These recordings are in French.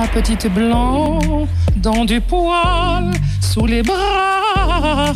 la petite blanc dans du poil sous les bras.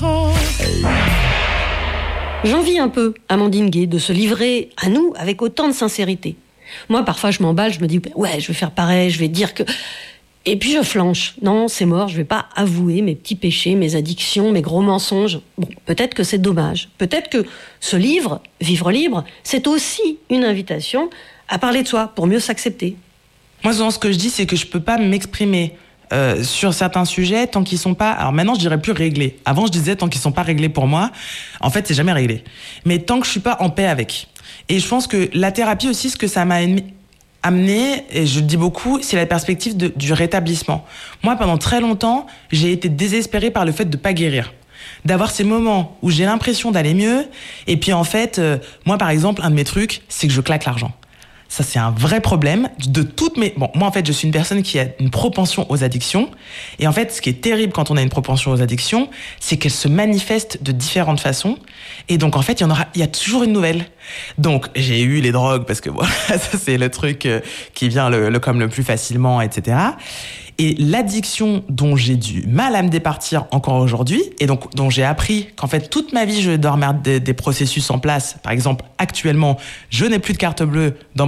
J'envie un peu Amandine Gay de se livrer à nous avec autant de sincérité. Moi, parfois, je m'emballe, je me dis, ouais, je vais faire pareil, je vais dire que... Et puis je flanche. Non, c'est mort, je vais pas avouer mes petits péchés, mes addictions, mes gros mensonges. Bon, peut-être que c'est dommage. Peut-être que ce livre, Vivre libre, c'est aussi une invitation à parler de soi pour mieux s'accepter. Moi, souvent, ce que je dis, c'est que je peux pas m'exprimer sur certains sujets tant qu'ils sont pas... Alors maintenant, je dirais plus réglés. Avant, je disais tant qu'ils sont pas réglés pour moi. En fait, c'est jamais réglé. Mais tant que je suis pas en paix avec. Et je pense que la thérapie aussi, ce que ça m'a amené, et je le dis beaucoup, c'est la perspective du rétablissement. Moi, pendant très longtemps, j'ai été désespérée par le fait de pas guérir. D'avoir ces moments où j'ai l'impression d'aller mieux, et puis en fait, moi par exemple, un de mes trucs, c'est que je claque l'argent. Ça, c'est un vrai problème de toutes mes... Bon, moi, en fait, je suis une personne qui a une propension aux addictions. Et en fait, ce qui est terrible quand on a une propension aux addictions, c'est qu'elle se manifeste de différentes façons. Et donc, en fait, il y a toujours une nouvelle. Donc, j'ai eu les drogues parce que voilà, ça, c'est le truc qui vient comme le plus facilement, etc. Et l'addiction dont j'ai du mal à me départir encore aujourd'hui, et donc dont j'ai appris qu'en fait toute ma vie je dois remettre des processus en place. Par exemple, actuellement, je n'ai plus de carte bleue dans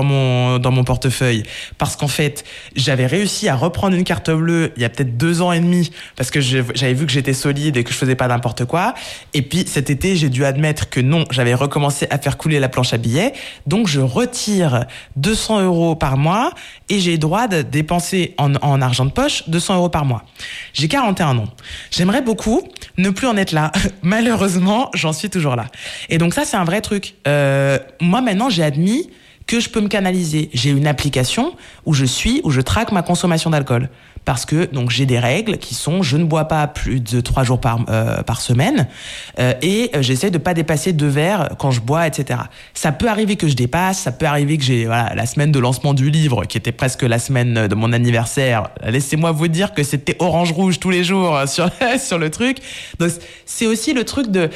mon portefeuille parce qu'en fait j'avais réussi à reprendre une carte bleue il y a peut-être 2 ans et demi parce que j'avais vu que j'étais solide et que je faisais pas n'importe quoi. Et puis cet été, j'ai dû admettre que non, j'avais recommencé à faire couler la planche à billets. Donc je retire 200 € par mois et j'ai le droit de dépenser en argent de poche 200 € par mois. J'ai 41 ans. J'aimerais beaucoup ne plus en être là. Malheureusement, j'en suis toujours là. Et donc ça, c'est un vrai truc. Moi, maintenant, j'ai admis que je peux me canaliser. J'ai une application où je traque ma consommation d'alcool. Parce que donc j'ai des règles qui sont je ne bois pas plus de 3 jours par semaine et j'essaie de pas dépasser 2 verres quand je bois, etc. Ça peut arriver que je dépasse, ça peut arriver que j'ai la semaine de lancement du livre qui était presque la semaine de mon anniversaire. Laissez-moi vous dire que c'était orange rouge tous les jours sur le truc. Donc c'est aussi le truc de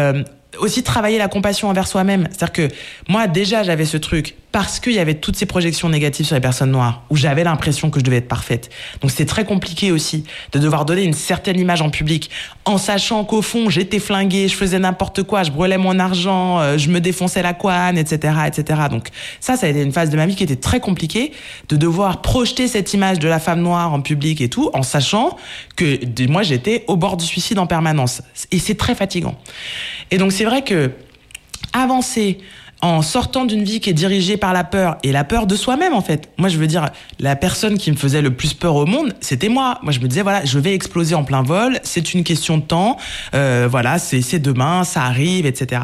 aussi travailler la compassion envers soi-même. C'est-à-dire que moi, déjà, j'avais ce truc parce qu'il y avait toutes ces projections négatives sur les personnes noires où j'avais l'impression que je devais être parfaite. Donc, c'était très compliqué aussi de devoir donner une certaine image en public en sachant qu'au fond, j'étais flinguée, je faisais n'importe quoi, je brûlais mon argent, je me défonçais la couenne, etc., etc. Donc, ça a été une phase de ma vie qui était très compliquée de devoir projeter cette image de la femme noire en public et tout en sachant que moi, j'étais au bord du suicide en permanence. Et c'est très fatigant. Et donc, c'est vrai que avancer en sortant d'une vie qui est dirigée par la peur et la peur de soi-même, en fait. Moi, je veux dire, la personne qui me faisait le plus peur au monde, c'était moi. Moi, je me disais, voilà, je vais exploser en plein vol, c'est une question de temps, voilà, c'est demain, ça arrive, etc.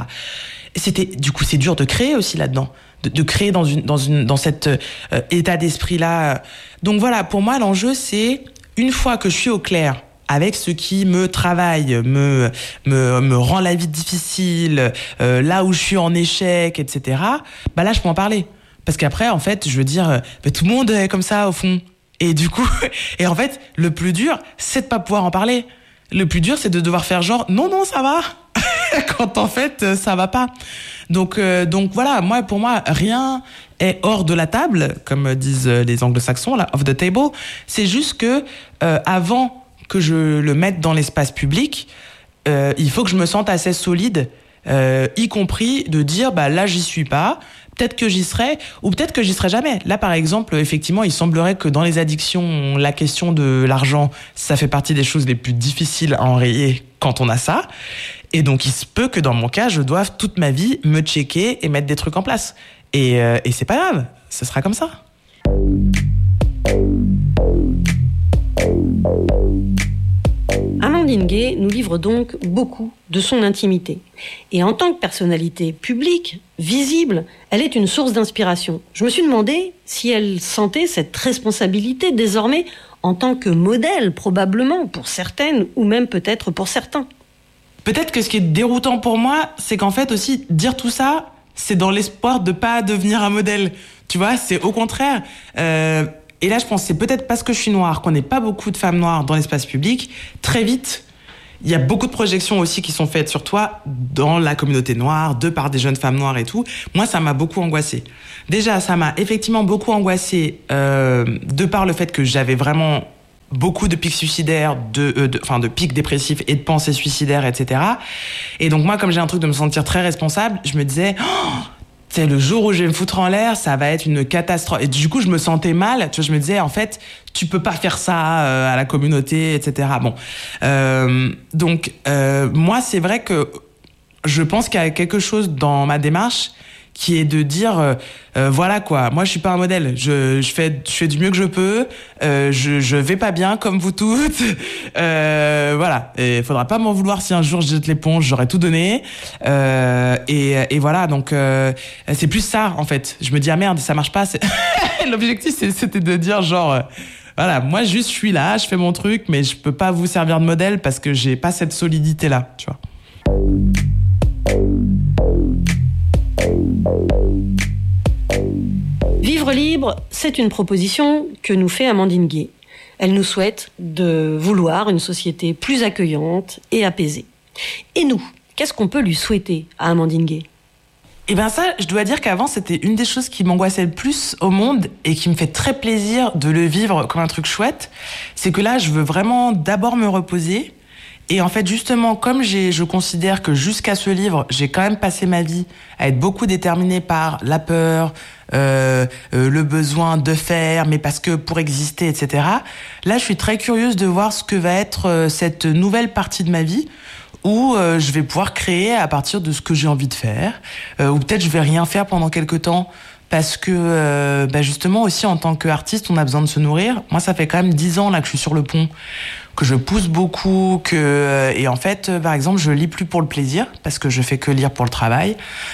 Et du coup, c'est dur de créer aussi là-dedans, de créer dans cet état d'esprit-là. Donc voilà, pour moi, l'enjeu, c'est, une fois que je suis au clair avec ce qui me travaille, me rend la vie difficile, là où je suis en échec, etc., bah là, je peux en parler. Parce qu'après, en fait, je veux dire, tout le monde est comme ça, au fond. Et du coup, et en fait, le plus dur, c'est de pas pouvoir en parler. Le plus dur, c'est de devoir faire genre, non, ça va. Quand en fait, ça va pas. Donc voilà, pour moi, rien est hors de la table, comme disent les anglo-saxons, là, off the table. C'est juste que, avant que je le mette dans l'espace public, il faut que je me sente assez solide, y compris de dire, là, j'y suis pas, peut-être que j'y serai, ou peut-être que j'y serai jamais. Là, par exemple, effectivement, il semblerait que dans les addictions, la question de l'argent, ça fait partie des choses les plus difficiles à enrayer quand on a ça. Et donc, il se peut que dans mon cas, je doive toute ma vie me checker et mettre des trucs en place. Et c'est pas grave, ce sera comme ça. Amandine Gay nous livre donc beaucoup de son intimité. Et en tant que personnalité publique, visible, elle est une source d'inspiration. Je me suis demandé si elle sentait cette responsabilité désormais en tant que modèle, probablement, pour certaines, ou même peut-être pour certains. Peut-être que ce qui est déroutant pour moi, c'est qu'en fait aussi, dire tout ça, c'est dans l'espoir de pas devenir un modèle. Tu vois, c'est au contraire... Et là, je pense que c'est peut-être parce que je suis noire, qu'on n'est pas beaucoup de femmes noires dans l'espace public. Très vite, il y a beaucoup de projections aussi qui sont faites sur toi dans la communauté noire, de par des jeunes femmes noires et tout. Moi, ça m'a beaucoup angoissée. Déjà, ça m'a effectivement beaucoup angoissée de par le fait que j'avais vraiment beaucoup de pics suicidaires, de pics dépressifs et de pensées suicidaires, etc. Et donc moi, comme j'ai un truc de me sentir très responsable, je me disais... c'est le jour où je vais me foutre en l'air, ça va être une catastrophe. Et du coup, je me sentais mal. Tu vois, je me disais, en fait, tu peux pas faire ça à la communauté, etc. Bon, donc moi, c'est vrai que je pense qu'il y a quelque chose dans ma démarche qui est de dire, voilà quoi, moi je suis pas un modèle, je fais du mieux que je peux, je vais pas bien comme vous toutes, voilà, et faudra pas m'en vouloir si un jour je jette l'éponge, j'aurais tout donné, et voilà, donc c'est plus ça en fait, je me dis ah merde, ça marche pas, l'objectif c'était de dire genre... voilà, moi juste je suis là, je fais mon truc, mais je peux pas vous servir de modèle parce que j'ai pas cette solidité là, tu vois. Vivre libre, c'est une proposition que nous fait Amandine Gay. Elle nous souhaite de vouloir une société plus accueillante et apaisée. Et nous, qu'est-ce qu'on peut lui souhaiter à Amandine Gay ? Eh ben ça, je dois dire qu'avant, c'était une des choses qui m'angoissait le plus au monde et qui me fait très plaisir de le vivre comme un truc chouette. C'est que là, je veux vraiment d'abord me reposer. Et en fait, justement, comme je considère que jusqu'à ce livre, j'ai quand même passé ma vie à être beaucoup déterminée par la peur, le besoin de faire, mais parce que pour exister, etc. Là, je suis très curieuse de voir ce que va être cette nouvelle partie de ma vie où je vais pouvoir créer à partir de ce que j'ai envie de faire, ou peut-être je vais rien faire pendant quelque temps. Parce que justement aussi en tant qu'artiste, on a besoin de se nourrir. Moi, ça fait quand même 10 ans là que je suis sur le pont, que je pousse beaucoup, et en fait, par exemple, je lis plus pour le plaisir parce que je fais que lire pour le travail.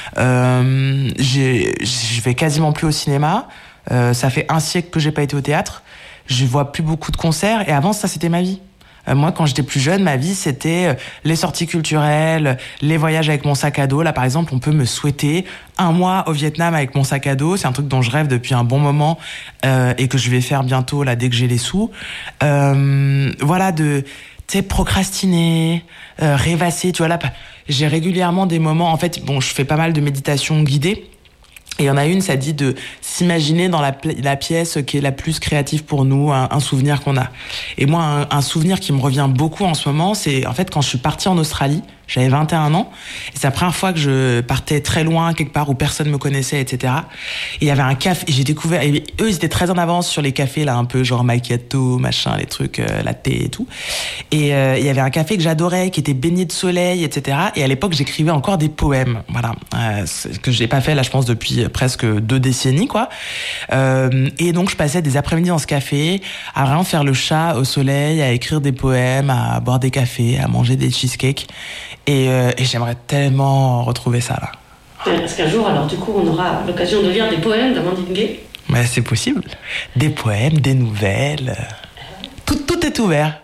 Je vais quasiment plus au cinéma. Ça fait 1 siècle que j'ai pas été au théâtre. Je vois plus beaucoup de concerts. Et avant, ça, c'était ma vie. Moi, quand j'étais plus jeune, ma vie, c'était les sorties culturelles, les voyages avec mon sac à dos. Là, par exemple, on peut me souhaiter 1 mois au Vietnam avec mon sac à dos. C'est un truc dont je rêve depuis un bon moment et que je vais faire bientôt, là, dès que j'ai les sous. Voilà, tu sais, procrastiner, rêvasser. Tu vois, là, j'ai régulièrement des moments... En fait, bon, je fais pas mal de méditation guidée. Et il y en a une, ça dit de s'imaginer dans la pièce qui est la plus créative pour nous, un souvenir qu'on a. Et moi, un souvenir qui me revient beaucoup en ce moment, c'est en fait quand je suis partie en Australie, j'avais 21 ans, et c'est la première fois que je partais très loin, quelque part où personne me connaissait, etc. Et il y avait un café, et j'ai découvert, et eux, ils étaient très en avance sur les cafés, là, un peu genre macchiato, machin, les trucs, latte et tout. Et il y avait un café que j'adorais, qui était baigné de soleil, etc. Et à l'époque, j'écrivais encore des poèmes, voilà, que j'ai pas fait, là, je pense, depuis presque 2 décennies, quoi. Et donc, je passais des après-midi dans ce café, à vraiment faire le chat au soleil, à écrire des poèmes, à boire des cafés, à manger des cheesecakes. Et j'aimerais tellement retrouver ça, là. Est-ce qu'un jour, alors, du coup, on aura l'occasion de lire des poèmes d'Amandine Gay ? Mais c'est possible. Des poèmes, des nouvelles. Tout est ouvert.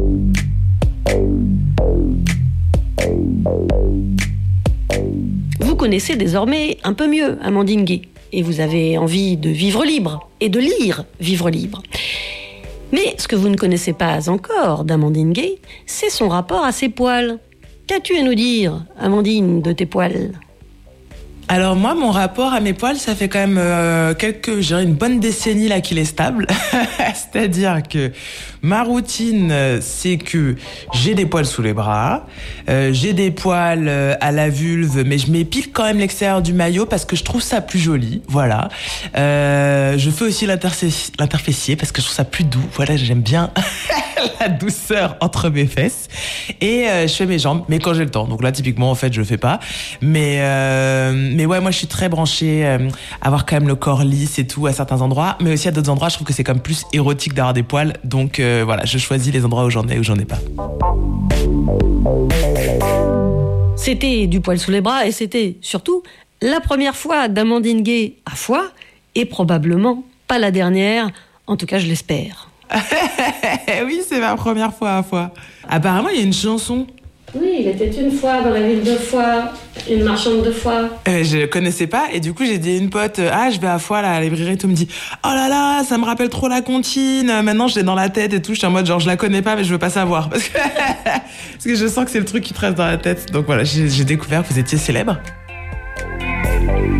Vous connaissez désormais un peu mieux Amandine Gay. Et vous avez envie de vivre libre et de lire Vivre libre. Mais ce que vous ne connaissez pas encore d'Amandine Gay, c'est son rapport à ses poils. Qu'as-tu à nous dire, Amandine, de tes poils ? Alors moi, mon rapport à mes poils, ça fait quand même je dirais une bonne décennie là qu'il est stable. C'est-à-dire que ma routine, c'est que j'ai des poils sous les bras, j'ai des poils à la vulve, mais je m'épile quand même l'extérieur du maillot parce que je trouve ça plus joli. Voilà. Je fais aussi l'interfessier parce que je trouve ça plus doux. Voilà, j'aime bien la douceur entre mes fesses. Et je fais mes jambes, mais quand j'ai le temps. Donc là, typiquement, en fait, je le fais pas. Mais ouais, moi, je suis très branchée avoir quand même le corps lisse et tout à certains endroits. Mais aussi à d'autres endroits, je trouve que c'est comme plus érotique d'avoir des poils. Donc voilà, je choisis les endroits où j'en ai ou j'en ai pas. C'était du poil sous les bras et c'était surtout la première fois d'Amandine Gay à Foix et probablement pas la dernière. En tout cas, je l'espère. Oui, c'est ma première fois à Foix. Apparemment, il y a une chanson Oui, il était une fois dans la ville de Foix, une marchande de Foix. Je le connaissais pas et du coup j'ai dit à une pote, je vais à Foix là, à la librairie, tout me dit, oh là là, ça me rappelle trop la comptine, maintenant je l'ai dans la tête et tout, je suis en mode genre je la connais pas mais je veux pas savoir parce que je sens que c'est le truc qui te reste dans la tête. Donc voilà, j'ai découvert que vous étiez célèbre.